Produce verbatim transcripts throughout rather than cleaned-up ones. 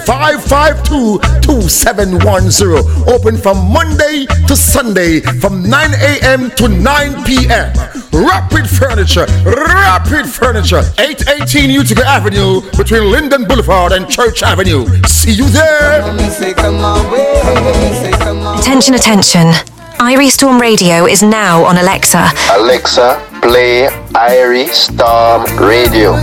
five five two, two seven one zero. Open from Monday to Sunday from nine a.m. to nine p.m. Rapid Furniture, Rapid Furniture, eight eighteen Utica Avenue between Linden Boulevard and Church Avenue. See you there. Attention, attention. Irie Storm Radio is now on Alexa. Alexa, play Irie Storm Radio.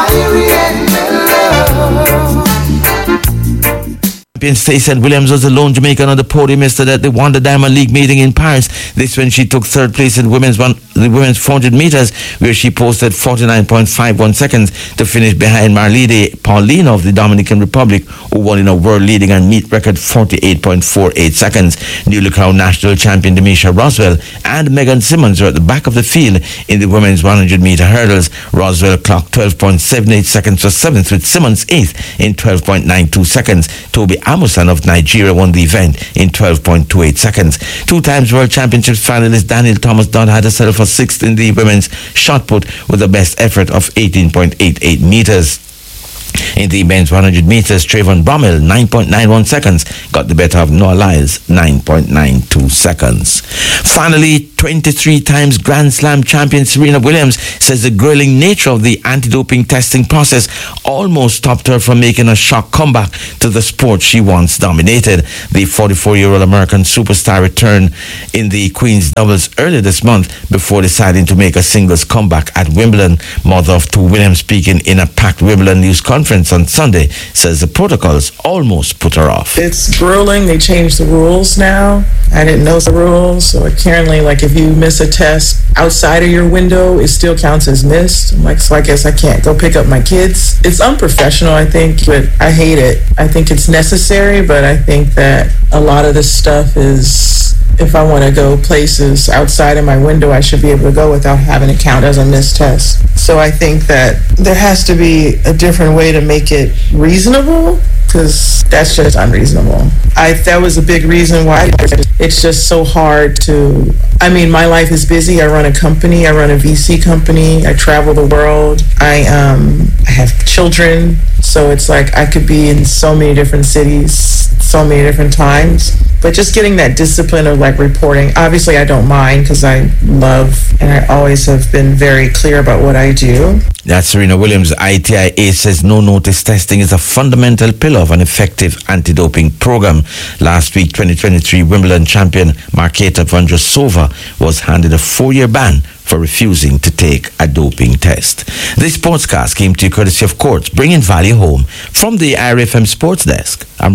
Stacey Williams was the lone Jamaican on the podium yesterday at the Wanda Diamond League meeting in Paris. This when she took third place in women's one, the women's four hundred meters, where she posted forty-nine point five one seconds to finish behind Marlene Paulino of the Dominican Republic, who won in a world leading and meet record forty-eight point four eight seconds. Newly crowned national champion Demisha Roswell and Megan Simmons are at the back of the field in the women's one hundred meter hurdles. Roswell clocked twelve point seven eight seconds for seventh, with Simmons eighth in twelve point nine two seconds. Toby Amusan of Nigeria won the event in twelve point two eight seconds. Two times World Championships finalist Daniel Thomas Dodd had to settle for sixth in the women's shot put with the best effort of eighteen point eight eight meters. In the men's one hundred meters, Trayvon Bromell, nine point nine one seconds, got the better of Noah Lyles, nine point nine two seconds. Finally, twenty-three times Grand Slam champion Serena Williams says the grueling nature of the anti-doping testing process almost stopped her from making a shock comeback to the sport she once dominated. The forty-four-year-old American superstar returned in the Queen's doubles earlier this month before deciding to make a singles comeback at Wimbledon. Mother of two Williams, speaking in a packed Wimbledon news conference on Sunday, says the protocols almost put her off. It's grueling. They changed the rules now. I didn't know the rules, so apparently, like, if you miss a test outside of your window, it still counts as missed. I'm like, so I guess I can't go pick up my kids. It's unprofessional, I think, but I hate it. I think it's necessary, but I think that a lot of this stuff is, if I want to go places outside of my window, I should be able to go without having it count as a missed test. So I think that there has to be a different way to make it reasonable, because that's just unreasonable. I that was a big reason why it's just so hard to, I mean, my life is busy. I run a company, I run a V C company, I travel the world, I um I have children, so it's like I could be in so many different cities, so many different times. But just getting that discipline of like reporting, obviously I don't mind because I love and I always have been very clear about what I do. That's Serena Williams. I T I A says no-notice testing is a fundamental pillar of an effective anti-doping program. Last week, twenty twenty-three Wimbledon champion Marketa Vondrousova was handed a four-year ban for refusing to take a doping test. This sportscast came to you courtesy of Courts, bringing value home. From the I R F M Sports Desk, I'm